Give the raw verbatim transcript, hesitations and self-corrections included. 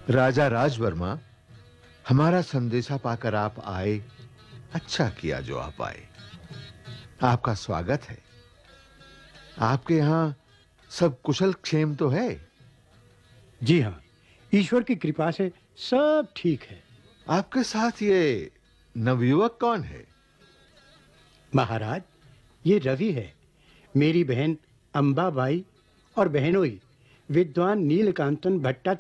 राजा राजवर्मा, हमारा संदेशा पाकर आप आए। अच्छा किया जो आप आए। आपका स्वागत है। आपके यहाँ सब कुशल क्षेम तो है? जी हाँ, ईश्वर की कृपा से सब ठीक है। आपके साथ ये नवयुवक कौन है? महाराज, ये रवि है, मेरी बहन अंबाबाई और बहनोई विद्वान नीलकांतन भट्टाचार्य